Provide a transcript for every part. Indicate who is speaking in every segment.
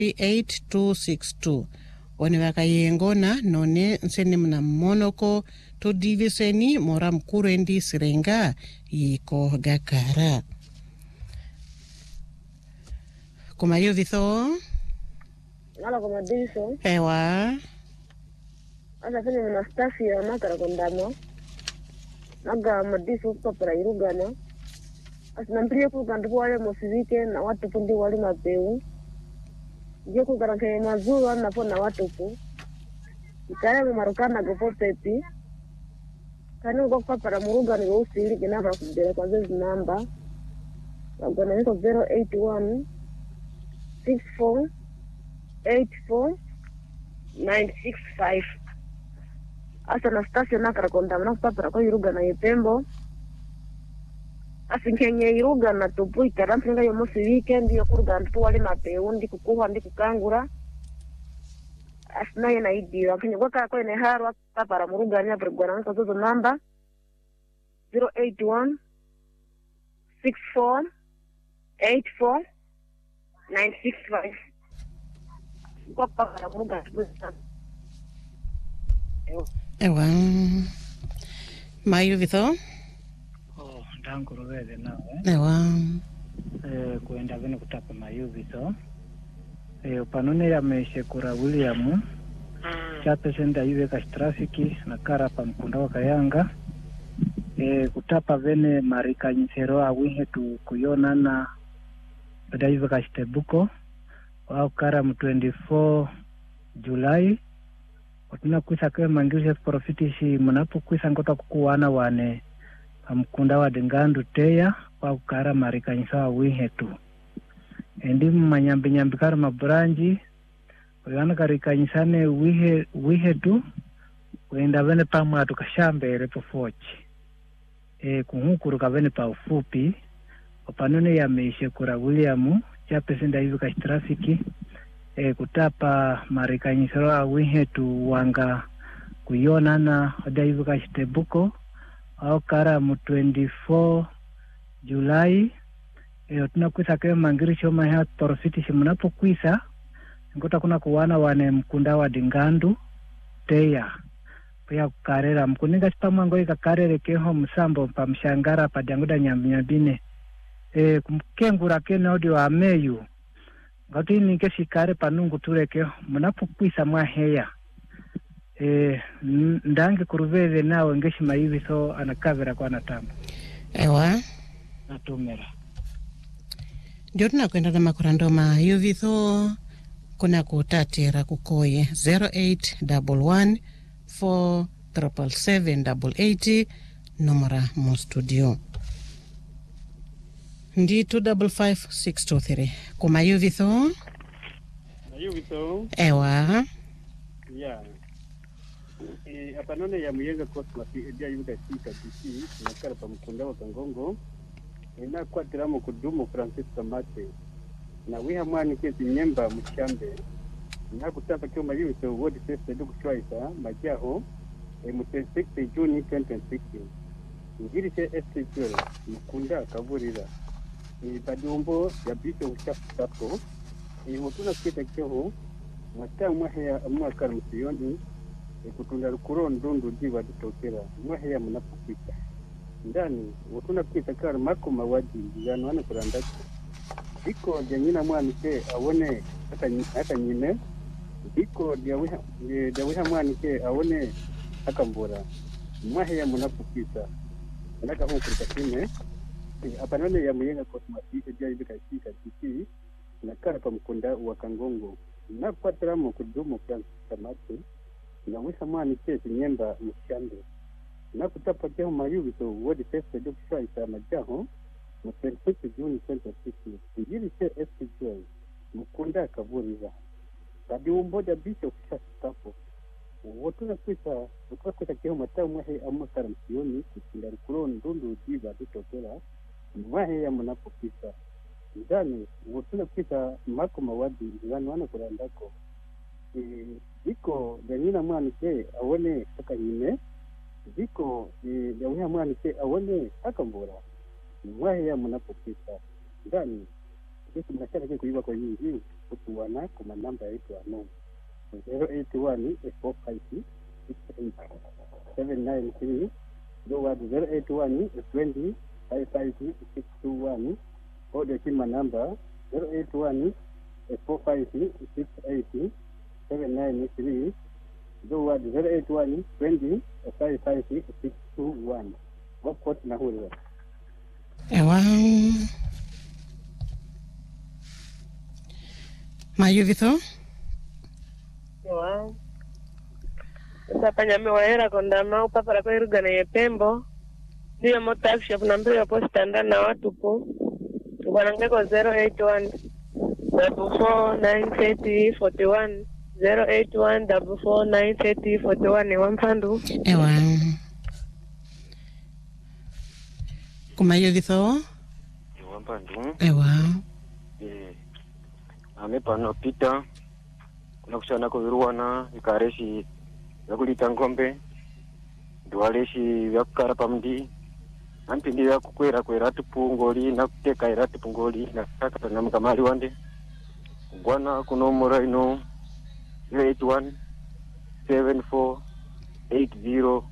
Speaker 1: 8262 one wakayengona none nsene mna monoko to diviseni mora mkurendi sirenga yiko gakara kumayo vitho
Speaker 2: Nala como dice,
Speaker 1: ewa
Speaker 2: asa fanya mna staff ya makara kondamo. Naga madiso para irugana. Asa nampria ku kandu wale mosivike na watu pundi wale mapeu. Je ku garake mazuru na pona watu ku. Ikare marukana gopo pepi. Kanu gopa para murugana go usiri kinaba kudera kwa zezi namba. Wagona niko 081 64 84 965. Asa na station nakara kondamo na kupapara kwa iruga na yepembo. Asinkenye iruga na tupu itarampenga yo mosi weekend yo kuruga ntupu wale mapeu ndi kukuha ndi kukangura. Asina yena idira. Kenye kwa kwa ene harwa papara muruga niya periguana nika zozo namba 081 64 84 965. Kwa papara muruga ntupu
Speaker 1: ewa mayo vitho
Speaker 3: Ndanguruwele nawe
Speaker 1: ewa
Speaker 3: kuenda vene kutapa mayuvi so panone ya meshekura William chape senda yuwe kashi trafiki na kara pa mkunda wa Kayanga kutapa vene marika nyiseroa wihe tu kuyona na bada yuwe kashi tebuko wao kara 24 Julai watuna kuisa kwe mangirisha profitishi munapu kuisa ngota kukuwana wane mkunda wa dengandu teya wa ukara marika nyisawa wihetu endi manyambi kara mabranji wegana karika nyisane wihetu wenda vene pamu atukashambe repo fochi kuhukuru kavene pa ufupi wapanone ya meishe kura William chape senda hivi kashtrafiki kutapa marika nyisawa wihetu wanga kuyona na oda hivi kashitebuko au kara 24 Julai tunakuisa kwe mangirisho maha profiti shimunapo kuisa ngota kuna kuwana wane mkunda wa dingandu teya pia kukarera mkuninga chipamu angoi kakarere keho msambo pa mshangara pa dianguda nyambine kumkengura kene odi wa ameyu ngoti ninge shikare panungu tureke munapo kuisa mwaheya ndange kuruvele nawe ngeshi maivi so anakavera kwa natamu
Speaker 1: ewa
Speaker 3: natumera
Speaker 1: ndio tunakwenda na makurandoma yuvitho kuna kutatira kukoye 0811 47778 numara mu studio ndi 255623 kuma yuvitho ewa
Speaker 4: yeah apanone ya muyenga Cosmas edia yuda sika DC nakara pa mkunda wa Kangongo ina kwatiramo kudumu Francis Kamate na wiha mwani kezi nyemba mshambe na kutapa kioma yuso wodi festa duku chwaisa majaho mute 6 June 2016 ngiri che STL mkunda kavurira badiombo ya bicho uchafu tapo mutuna kita keho mwata mwahe mwaka msiyoni kutunda rukuro ndundu diva ditokera mwahe ya munapukita ndani utuna pita kar mako mawadi ngano ana kurandako diko janyina mwani ke awone hata nyine diko dia wiha mwani ke awone akambora mwahe ya munapukita ndaka huko kutime apanone ya muyenga Cosmas edia yuda sika DC na kara pa mkunda wa Kangongo na kwatramo kudumu Francis Kamate na wisa mwani kezi nyemba mshambe na kutapa jaho mayuvi so wodi festa duku chwaisa majaho na 26 June 2016 ngiri che STJ mkunda kavuriza kadi umboja bisho kushasitapo wotuna kuisa jaho matao mwahe amakara msioni kutinda rukuro ndundu diva ditokera mwahe ya munapokisa ndani wotuna kuisa mako mawadi ngano wana kurandako iko janyina mwani ke awone saka nyine diko ya mwani ke awone akambora mwahe ya munapokisa ndani kitu mnashaka ke kuiba kwa nyingi kutuwana kuma namba yetu ano 081 450 793 Dowad 081 20 55 621 Ode kima namba 081 450 68 793 Dowad 081 20 55 621 Wakot na huwa
Speaker 1: Ewa Mayuvitho
Speaker 2: Wow. Sasa panyame waera kondama upapara kwa irugana yepembo. Ndiyo motaksha kunambia posta ndana watu po. Wanangeko 081 44930 41 081 44930 41 ni wampandu.
Speaker 1: Ewa Kumayuvitho
Speaker 5: Wampandu.
Speaker 1: Ewa
Speaker 5: Amepano pita kuna kushana kuviruwana vikareshi vyakulita ngombe ndiwaleshi vyakukara pamdi ampindi vyakukwera kwera tupungoli na kuteka era tupungoli na kaka na mkamali wande bwana kuno mora ino 081 74 80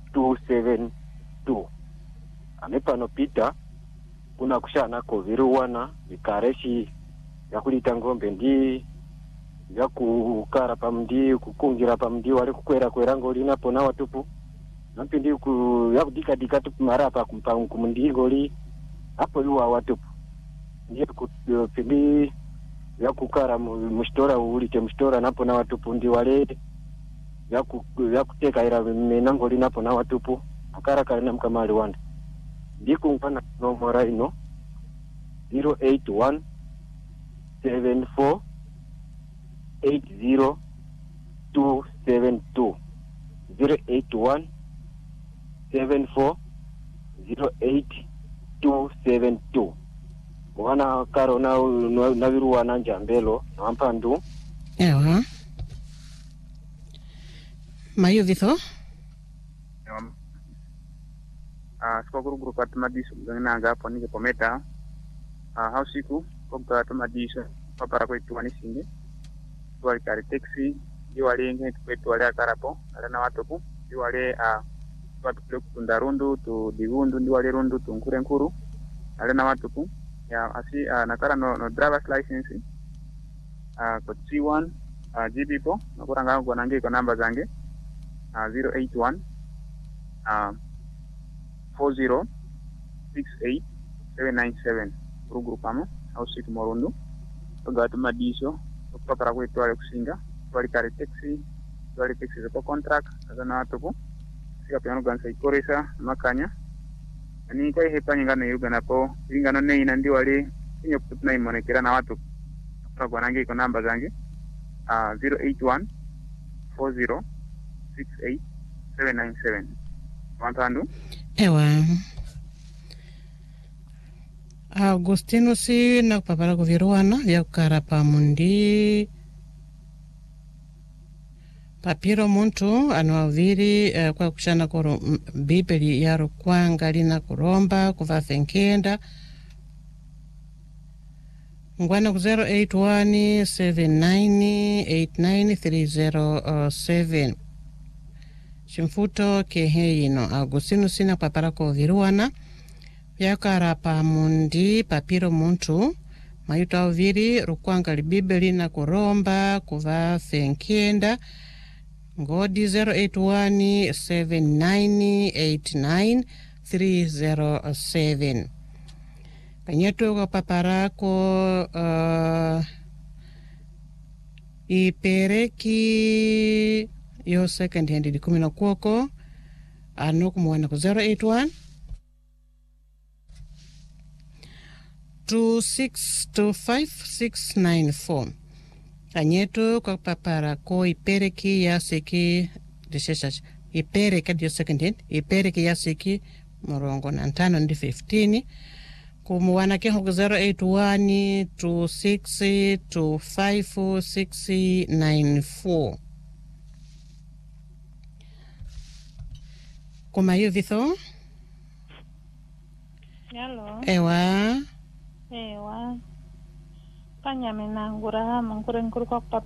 Speaker 5: 272 amepano pita kuna kushana kuviruwana vikareshi vyakulita ngombe ndi vyakukara pamdi kukungira pamdi wale kukwera kwera ngoli napo na watupu nampindi yakudika dika tupu marapa kumndi ngoli hapo yuwa watupu ndiye kupindi yakukara mshtora ulite mshtora napo na watupu ndi wale yakuteka ira mena ngoli napo na watupu akara kana mkamali wanda ndiku mpana no mora ino 081 74 80 272 081 74 08 272 wana karo na viruwa na njambelo na wampandu.
Speaker 1: Ewa Mayuvitho
Speaker 6: Siko guru kwa tumadiso nanga hapo nige pometa hausiku kwa tumadiso papara kwetu wanisinge tuwali kari taxi diwali nge kwetu wale akarapo alana watoku diwali watu kule kutunda rundu tu digundu diwali rundu tunkure nkuru alana watoku ya asi nakara no driver's license kwa C1 jibipo nakuranga kwa nange kwa namba zange 081 40 68 797 guru pamo au siku morundu oga tumadiso papara kwetu wale kusinga wali kare taxi za contract azana watupu sika piano gansa ikoresa makanya ani kai hepanya ngana yuga napo ingano nei nandi wale inyo kutuna imonekera na watu kwa nange iko namba zange 081 40 68 797 wantandu.
Speaker 1: Ewa Agustino si na papara kuviruwana vyakukara pamundi papiro muntu anwaviri kwa kushana koro bibeli yaro kwanga lina kuromba kuva fenkenda ngwana ku 081 7989 Chimfuto keheino Agustino sina papara kuviruwana vyakara pamundi papiro muntu mayuta oviri rukwanga libibeli na kuromba kuva fenkenda ngodi 081 7989 307 panyeto kwa paparako ipereki yo second hand di kumina kuoko ano kumuwana ku 081 2625 anyeto kwa papara ko ipereki ya seki disesas ipereka dio second hand ipereki ya seki morongo na ntano ndi 15 kumuwana ke 081 2625 Kumayuvitho
Speaker 7: Hello.
Speaker 1: Ewa
Speaker 7: kanya menangura mangure nkuru kwa